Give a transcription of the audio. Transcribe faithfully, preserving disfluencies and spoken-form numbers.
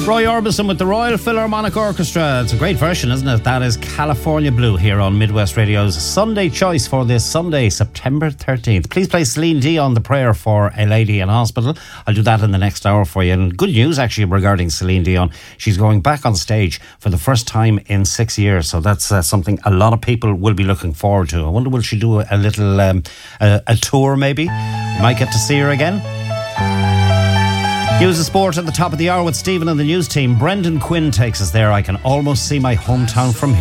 Roy Orbison with the Royal Philharmonic Orchestra. It's a great version, isn't it? That is California Blue here on Midwest Radio's Sunday choice for this Sunday, September thirteenth. Please play Celine Dion, The Prayer for a Lady in Hospital. I'll do that in the next hour for you. And good news actually regarding Celine Dion. She's going back on stage for the first time in six years. So that's uh, something a lot of people will be looking forward to. I wonder, will she do a, a little um, a, a tour maybe? Might get to see her again. News of sport at the top of the hour with Stephen and the news team. Brendan Quinn takes us there. I can almost see my hometown from here.